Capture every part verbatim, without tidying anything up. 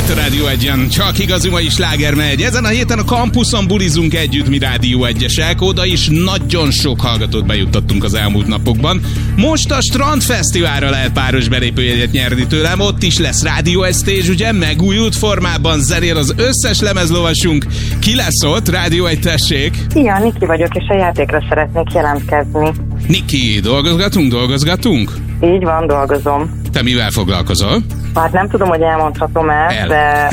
itt a Rádió egyen. Csak igazi mai sláger megy. Ezen a héten a kampuszon bulizunk együtt mi Rádió egyesek. Oda is nagyon sok hallgatót bejuttattunk az elmúlt napokban. Most a Strandfesztiválra lehet páros belépőjegyet nyerni tőlem. Ott is lesz Rádió egy stage, ugye? Megújult formában zenél az összes lemezlovasunk. Ki lesz ott? Rádió egy, tessék! Szia, Niki vagyok, és a játékra szeretnék jelentkezni. Niki, dolgozgatunk, dolgozgatunk? Így van, dolgozom. Te mivel foglalkozol? Hát nem tudom, hogy elmondhatom el, El. de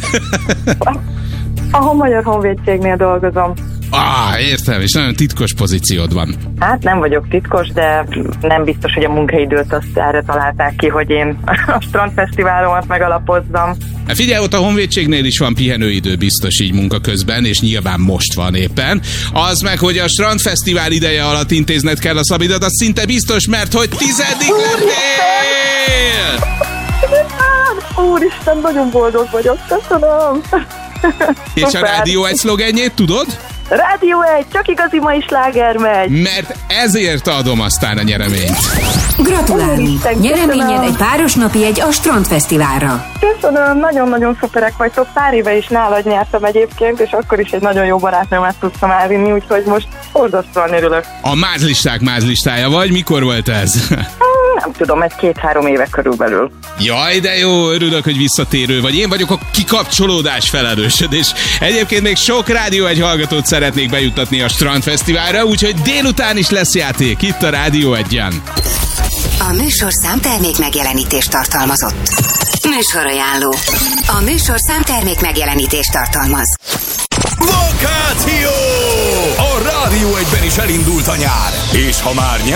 a Magyar Honvédségnél dolgozom. Ah, értem, és nagyon titkos pozíciód van. Hát nem vagyok titkos, de nem biztos, hogy a munkaidőt azt erre találták ki, hogy én a Strandfesztiválomat megalapozzam. Hát figyelj, ott a Honvédségnél is van pihenőidő biztos így munka közben, és nyilván most van éppen. Az meg, hogy a Strandfesztivál ideje alatt intézned kell a szabidat, az szinte biztos, mert hogy tizedik lettél! Úristen, nagyon boldog vagyok, köszönöm! És a Szuper. Rádió egy szlogenjét tudod? Rádió egy, csak igazi mai sláger megy! Mert ezért adom aztán a nyereményt. Gratulálunk! Úristen, Nyereményed köszönöm. egy páros napi egy a Strandfesztiválra. Köszönöm, nagyon-nagyon szuperek vagytok. Pár éve is nálad nyertem egyébként, és akkor is egy nagyon jó barátnőmet tudtam elvinni, úgyhogy most borzasztóan örülök. A mázlisták mázlistája vagy? Mikor volt ez? Nem tudom, egy két-három éve körülbelül. Jaj, de jó, örülök, hogy visszatérő vagy. Én vagyok a kikapcsolódás felelősöd, és egyébként még sok Rádió egy hallgatót szeretnék bejuttatni a Strandfesztiválra, úgyhogy délután is lesz játék itt a Rádió egyen. A műsorszám termék megjelenítést tartalmazott. Műsorajánló. A műsorszám termék megjelenítést tartalmaz. Vakáció! A Rádió egyben is elindult a nyár, és ha már nyár,